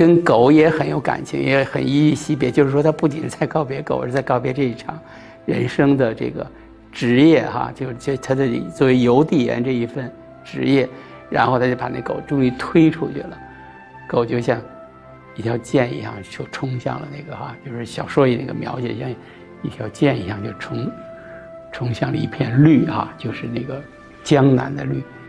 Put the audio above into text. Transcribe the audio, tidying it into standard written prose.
跟狗也很有感情，也很依依惜别。就是说，他不仅是在告别狗，而是在告别这一场人生的这个职业哈，就是他的作为邮递员这一份职业，然后他就把那狗终于推出去了，狗就像一条箭一样就冲向了那个哈，就是小说里那个描写像一条箭一样就冲向了一片绿哈，就是那个江南的绿。